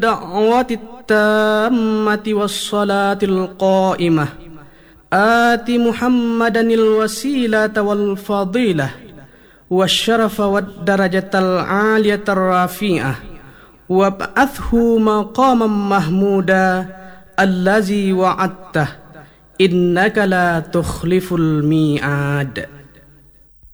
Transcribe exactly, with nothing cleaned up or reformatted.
الدعوة التامة والصلاة القائمة آت محمدا الوسيلة والفضيلة والشرف والدرجة العالية الرفيعة وابعثه مقاما محمودا الذي وعدته إنك لا تخلف الميعاد.